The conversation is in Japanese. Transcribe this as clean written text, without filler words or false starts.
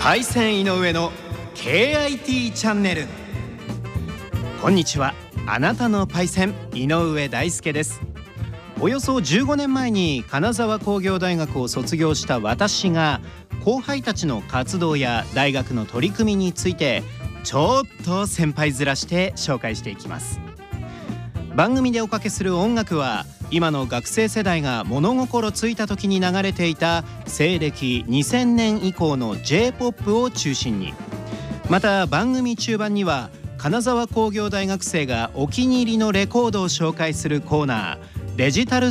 パイセン井上の KIT チャンネル。こんにちは、あなたのパイセン井上大輔です。およそ15年前に金沢工業大学を卒業した私が、後輩たちの活動や大学の取り組みについてちょっと先輩面して紹介していきます。番組でおかけする音楽は、今の学生世代が物心ついた時に流れていた西暦2000年以降の J-POP を中心に、また番組中盤には金沢工業大学生がお気に入りのレコードを紹介するコーナー、デジタル